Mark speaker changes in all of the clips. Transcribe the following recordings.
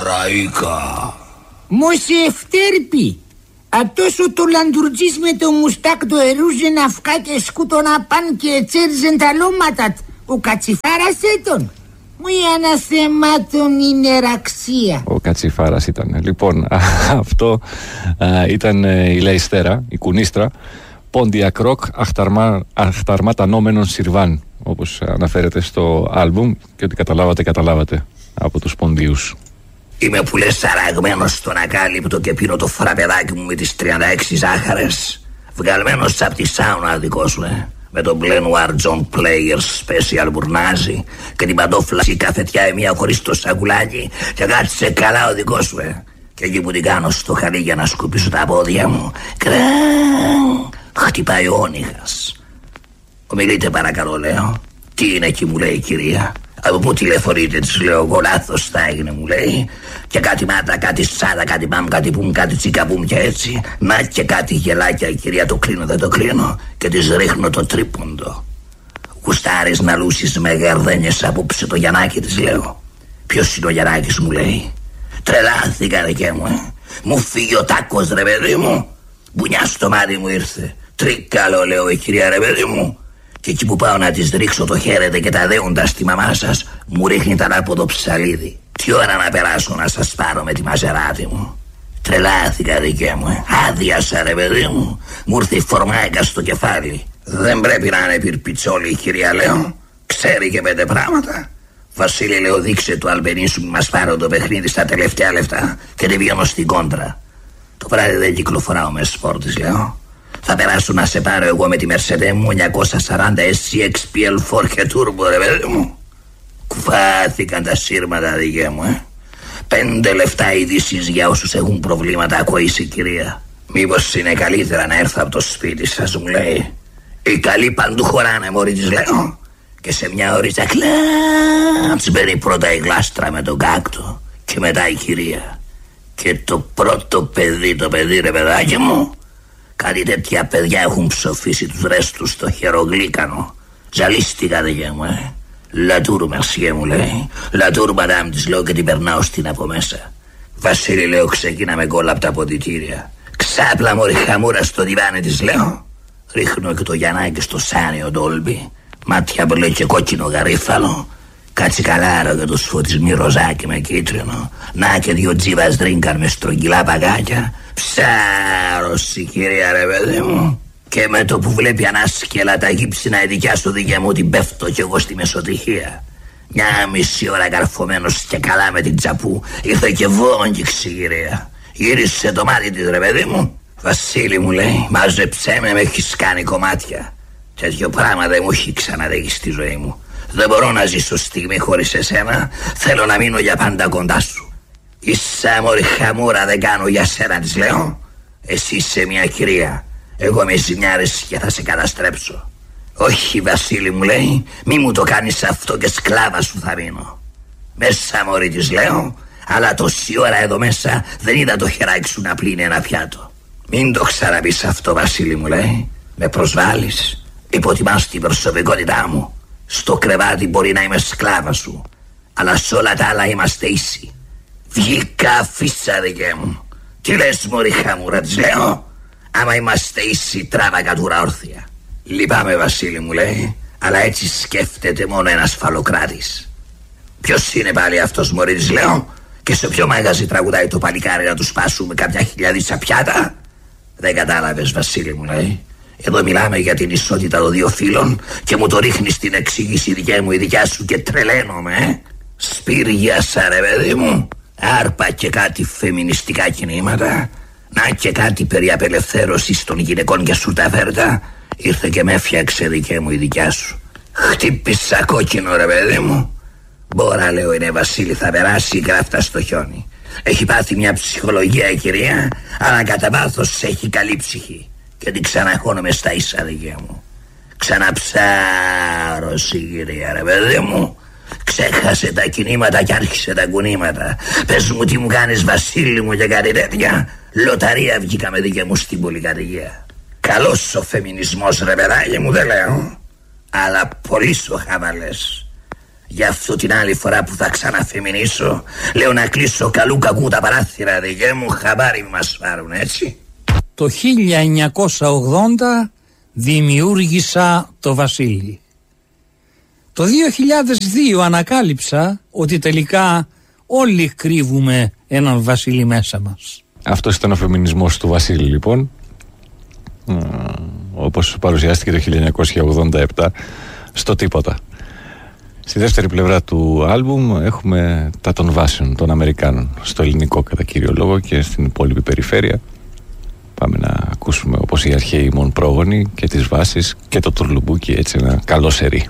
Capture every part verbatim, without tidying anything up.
Speaker 1: Ραΐκα.
Speaker 2: Μου σε ευτέρπει. Ατόσο το λαντουρτζής με το μουστάκ το ερούζε να φκά και σκούτονα παν και τσέρζεν τα λώματα. Ο Κατσιφάρας τον. Μου η αναθεμάτων είναι ραξία.
Speaker 3: Ο Κατσιφάρας ήταν. Λοιπόν, αυτό α, ήταν η Λαϊστέρα, η κουνίστρα. Πόντια κρόκ αχταρμά, αχταρμάτανόμενων Σιρβάν, όπως αναφέρεται στο άλμπουμ, και ότι καταλάβατε, καταλάβατε από τους ποντίους.
Speaker 1: Είμαι που λες σαραγμένος στον ακάλυπτο και πίνω το φραπεδάκι μου με τις τριάντα έξι ζάχαρες. Βγαλμένος απ' τη σάουνα δικό σου, ε. Με τον μπλε νουάρ John Players Special μπουρνάζι και την παντόφλα η καφετιά εμία χωρίς το σακουλάκι. Και κάτσε καλά ο δικός σου, ε. Και εκεί που την κάνω στο χαλί για να σκουπίσω τα πόδια μου, κραν, χτυπάει ο όνυχας. Ομιλείτε παρακαλώ, λέω. Τι είναι εκεί, μου λέει η κυρία. Από πού τηλεφωνείτε, της λέω εγώ, λάθος θα έγινε, μου λέει. Και κάτι μάτα, κάτι σάτα, κάτι μπαμ, κάτι πουμ, κάτι τσικαπουμ και έτσι. Να και κάτι γελάκια, η κυρία, το κλείνω, δεν το κλείνω. Και της ρίχνω το τρίποντο. Γουστάρεις να λούσεις με γαρδένιες απόψε το Γιαννάκι, της λέω. Ποιος είναι ο Γιαννάκης, μου λέει. Τρελάθηκα, δικέ μου, ε. Μου φύγει ο τάκος, ρε παιδί μου. Μπουνιά στο μάτι μου ήρθε. Τρίκαλο, λέω, η κυρία, ρε παιδί μου. Και εκεί που πάω να της ρίξω το χαίρετε και τα δέοντα στη μαμά σας, μου ρίχνει τα ανάποδο ψαλίδι. Τι ώρα να περάσω να σας πάρω με τη μαζεράτη μου. Τρελάθηκα, δικέ μου, ε. Άδειασα, ρε παιδί μου. Μου ήρθε η φορμάικα στο κεφάλι. Δεν πρέπει να είναι πυρπιτσόλη η κυρία, λέω. Ξέρει και πέντε πράγματα. Βασίλη, λέω, δείξε του Αλμπενίσου που μας πάρω το παιχνίδι στα τελευταία λεφτά και δεν βγαίνω στην κόντρα. Το βράδυ δεν κυκλοφοράω με σπόρτης, λέω. Θα περάσω να σε πάρω εγώ με τη Mercedes μου εννιακόσια σαράντα ες σι εξ πι ελ φορ και turbo, ρε παιδί μου. Κουφάθηκαν τα σύρματα, δικέ μου, ε. Πέντε λεφτά ειδήσεις για όσους έχουν προβλήματα, ακούει η κυρία. Μήπως είναι καλύτερα να έρθω από το σπίτι σας, μου λέει. Οι καλοί παντού χωράνε, μωρή, της λέω. Και σε μια ωρίτσα κλάτς μπαίνει πρώτα η γλάστρα με τον κάκτο και μετά η κυρία. Και το πρώτο παιδί, το παιδί, ρε παιδάκι μου. Κάτι τέτοια παιδιά έχουν ψοφήσει τους ρέστους στο χερογλύκανο. Ζαλίστηκα, δικέ μου, ε. Λατούρ, μερσιέ, μου λέει. Λατούρ, μαντάμ, της λέω και την περνάω στην από μέσα. Βασίλη, λέω, ξεκίναμε γκόλα από τα ποδητήρια. Ξάπλα, μωρή χαμούρα στο διβάνι, της λέω. Ρίχνω και το Γιαννάκι στο σάνιο ντόλμπι. Μάτια μπλε και κόκκινο γαρίφαλο. Κάτσε καλά, και το σφωτισμί ροζάκι με κίτρινο. Να και δυο τζίβας δρίνκαν με στρογγυλά παγάκια. Ψάρωση, κυρία, ρε παιδί μου. Και με το που βλέπει ανάσκελα τα γύψινα η δικιά σου, δικιά μου, την πέφτω κι εγώ στη μεσοτυχία. Μια μισή ώρα καρφωμένος και καλά με την τσαπού, ήρθε και βόγγιξη, κυρία. Γύρισε το μάτι της, ρε παιδί μου. Βασίλη, μου λέει, μάζεψέ με, με έχεις κάνει κομμάτια. Τέτοιο πράγμα δεν μου έχει ξαναδέχει στη ζωή μου. Δεν μπορώ να ζήσω στιγμή χωρίς εσένα. Θέλω να μείνω για πάντα κοντά σου. Ίσα, μωρή χαμούρα, δεν κάνω για σένα, της λέω. Εσύ είσαι μια κυρία. Εγώ με ζημιάρες και θα σε καταστρέψω. Όχι, Βασίλη, μου λέει, μη μου το κάνεις αυτό και σκλάβα σου θα μείνω. Μέσα, μωρή, της λέω. Αλλά τόση ώρα εδώ μέσα δεν είδα το χεράκι σου να πλύνει ένα πιάτο. Μην το ξαναπείς αυτό, Βασίλη, μου λέει. Με προσβάλλεις. Υποτιμάς την προσωπικότητά μου. Στο κρεβάτι μπορεί να είμαι σκλάβα σου, αλλά σε όλα τα άλλα είμαστε ίσοι. Βγήκα, φύσα, δικέ μου. Τι λες, μωρή χαμούρα, της λέω. Άμα είμαστε ίσοι, τράβα κατούρα όρθια. Λυπάμαι, Βασίλη, μου λέει, αλλά έτσι σκέφτεται μόνο ένας φαλοκράτης. Ποιος είναι πάλι αυτός, μωρή, της λέω. Και σε ποιο μαγαζί τραγουδάει το παλικάρι να του σπάσουμε κάποια χιλιαδίτσα πιάτα. Δεν κατάλαβες, Βασίλη, μου λέει. Εδώ μιλάμε για την ισότητα των δύο φύλων και μου το ρίχνεις στην εξήγηση δικιά μου, η δικιά σου, και τρελαίνομαι, ε. Σπήριασα, ρε παιδί μου. Άρπα και κάτι φεμινιστικά κινήματα. Να και κάτι περί απελευθέρωσης των γυναικών και σου τα φέρτα. Ήρθε και με έφτιαξε, δικέ μου, η δικιά σου. Χτύπησα κόκκινο, ρε παιδί μου. Μπόρα, λέω, είναι, Βασίλη, θα περάσει, γράφτα στο χιόνι. Έχει πάθει μια ψυχολογία η κυρία, αλλά κατά βάθος έχει καλή ψυχή. Και την ξαναχώνομαι στα ίσα, δικιά μου. Ξαναψάρωση, κυρία, ρε παιδί μου. Ξέχασε τα κινήματα και άρχισε τα κουνήματα. Πες μου τι μου κάνεις, Βασίλη μου, και κάτι τέτοια. Λοταρία βγήκαμε, δικιά μου, στην πολυκατοικία. Καλός ο φεμινισμός, ρε παιδάκι μου, δεν λέω. Αλλά πολύ σου χαβαλές. Γι' αυτό την άλλη φορά που θα ξαναφεμινήσω, λέω να κλείσω καλού κακού τα παράθυρα, δικέ μου, χαμπάρι μη μας πάρουν, έτσι.
Speaker 4: Το χίλια εννιακόσια ογδόντα δημιούργησα το Βασίλη. Το δύο χιλιάδες δύο ανακάλυψα ότι τελικά όλοι κρύβουμε έναν Βασίλη μέσα μας.
Speaker 3: Αυτός ήταν ο φεμινισμός του Βασίλη, λοιπόν, όπως παρουσιάστηκε το χίλια εννιακόσια ογδόντα επτά στο Τίποτα. Στη δεύτερη πλευρά του άλμπουμ έχουμε τα των βάσεων των Αμερικάνων, στο ελληνικό κατά κύριο λόγο και στην υπόλοιπη περιφέρεια. Πάμε να ακούσουμε, όπως οι αρχαίοι μον πρόγονοι, και τις βάσεις και το τουρλουμπούκι, έτσι ένα καλό σερί.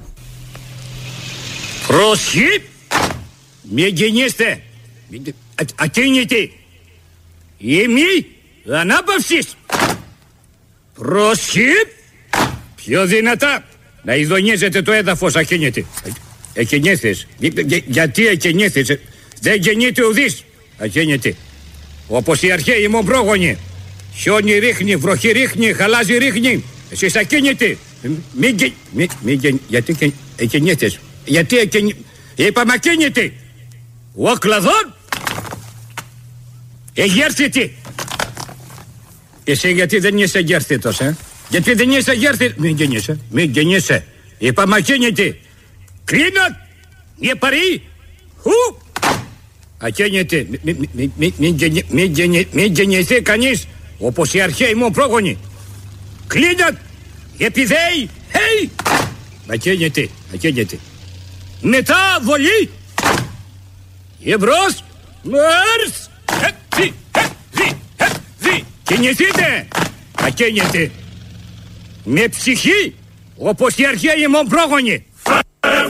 Speaker 5: Προσχή! Μη γεννήστε! Ακίνητη! Ημί ανάπαυσης! Προσχή! Πιο δυνατά! Να ειδονίζετε το έδαφος ακίνητη! Εκινήθης! Γιατί εκινήθης? Δεν γεννείται ουδής! Ακίνητη! Όπως οι αρχαίοι μου πρόγονοι! Χιόνι ρίχνει, βροχή ρίχνει, χαλάζει ρίχνει! Εσείς ακίνητη! Μη γε... Μη, μη γε... Γιατί εκινήθης? Γιατί εκινή... Είπαμε ακίνητη! Ο κλαδόν! Εγέρθητη! Εσύ γιατί δεν είσαι εγέρθητος, ε? Γιατί δεν είσαι εγέρθητος? Μην γεννείσαι, μην γεννείσαι. Είπαμε ακίνητη! Κλείνω! Μη παρεί! Χου! Ακίνητη! Μην γεννηθεί κανείς όπως οι αρχαίοι μου πρόγονοι. Κλείνω! Επιδέει! Χέι! Ακίνητη! Ακίνητη! Μετά βολή! Εμπρός! Μάρς! Έτσι! Έτσι! Έτσι! Κινηθείτε! Ακίνητη! Με ψυχή όπως οι αρχαίοι μου πρόγονοι.